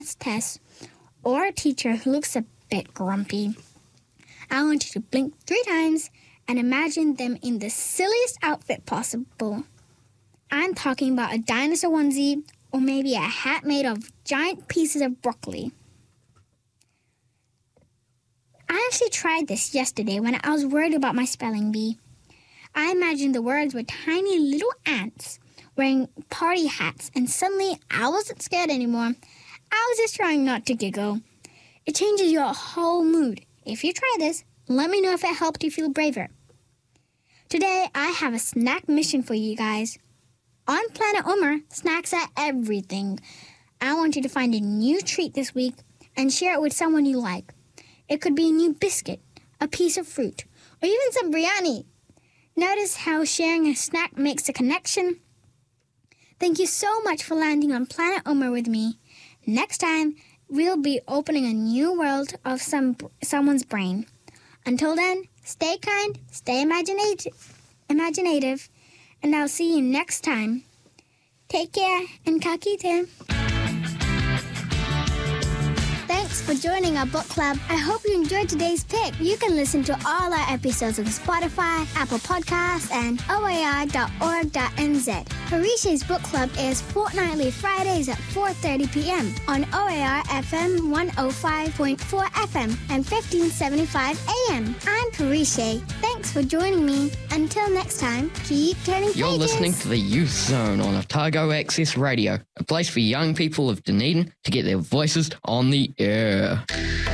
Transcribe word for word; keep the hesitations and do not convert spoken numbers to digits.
test or a teacher who looks a bit grumpy. I want you to blink three times and imagine them in the silliest outfit possible. I'm talking about a dinosaur onesie or maybe a hat made of giant pieces of broccoli. I actually tried this yesterday when I was worried about my spelling bee. I imagined the words were tiny little ants wearing party hats, and suddenly I wasn't scared anymore. I was just trying not to giggle. It changes your whole mood. If you try this, let me know if it helped you feel braver. Today, I have a snack mission for you guys. On Planet Omer, snacks are everything. I want you to find a new treat this week and share it with someone you like. It could be a new biscuit, a piece of fruit, or even some biryani. Notice how sharing a snack makes a connection? Thank you so much for landing on Planet Omer with me. Next time, we'll be opening a new world of some someone's brain. Until then, stay kind, stay imaginative, imaginative, and I'll see you next time. Take care and kakite. Thanks for joining our book club. I hope you enjoyed today's pick. You can listen to all our episodes on Spotify, Apple Podcasts, and O A R dot org dot n z. Harishe's book club airs fortnightly Fridays at four thirty p.m. on O A R F M one oh five point four F M and fifteen seventy-five A M. I'm Harishe. Thanks for joining me. Until next time, keep turning pages. You're listening to the Youth Zone on Otago Access Radio, a place for young people of Dunedin to get their voices on the air.